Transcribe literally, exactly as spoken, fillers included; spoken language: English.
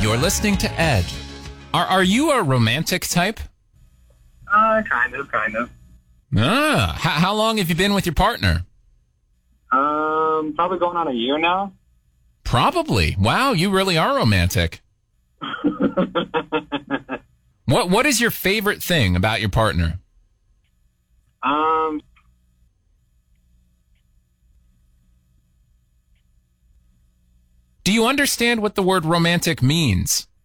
You're listening to Ed. Are are you a romantic type? Uh, kind of, kind of. Ah, how, how long have you been with your partner? Um, probably going on a year now. Probably. Wow, you really are romantic. What What is your favorite thing about your partner? Um, Do you understand what the word romantic means?